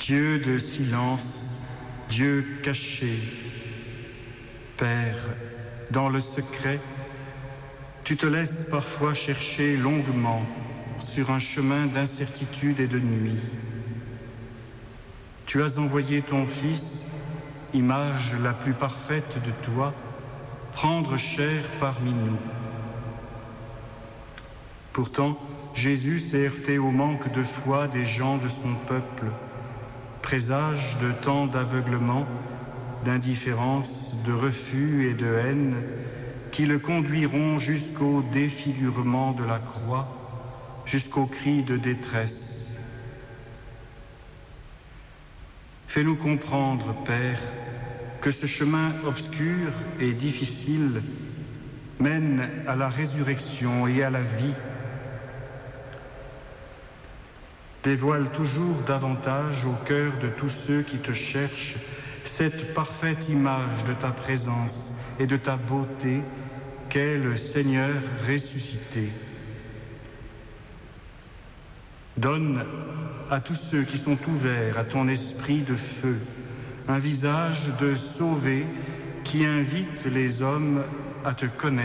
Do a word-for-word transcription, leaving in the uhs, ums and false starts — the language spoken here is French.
Dieu de silence, Dieu caché, Père, dans le secret, tu te laisses parfois chercher longuement sur un chemin d'incertitude et de nuit. Tu as envoyé ton Fils, image la plus parfaite de toi, prendre chair parmi nous. Pourtant, Jésus s'est heurté au manque de foi des gens de son peuple, présage de tant d'aveuglement, d'indifférence, de refus et de haine qui le conduiront jusqu'au défigurement de la croix, jusqu'au cri de détresse. Fais-nous comprendre, Père, que ce chemin obscur et difficile mène à la résurrection et à la vie. Dévoile toujours davantage au cœur de tous ceux qui te cherchent cette parfaite image de ta présence et de ta beauté qu'est le Seigneur ressuscité. Donne à tous ceux qui sont ouverts à ton esprit de feu un visage de sauvé qui invite les hommes à te connaître.